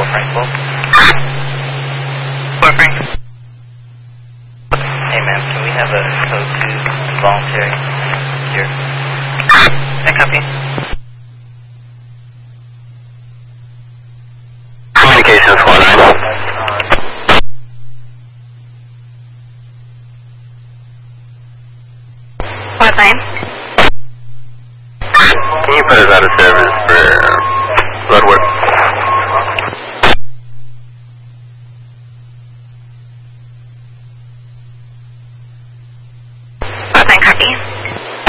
Frank 12. Frank. Hey ma'am, can we have a code 2 involuntary here? I copy. Communications 19. What time? Can you put us out of service for